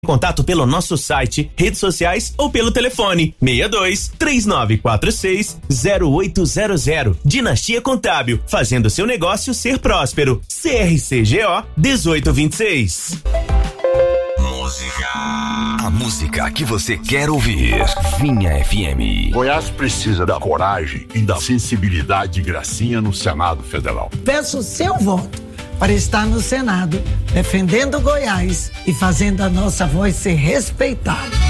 Contato pelo nosso site, redes sociais ou pelo telefone 62-3946-0800. Dinastia Contábil, fazendo seu negócio ser próspero. CRCGO 1826. A música que você quer ouvir. Vinha FM. Goiás precisa da coragem e da sensibilidade de Gracinha no Senado Federal. Peço o seu voto para estar no Senado, defendendo Goiás e fazendo a nossa voz ser respeitada.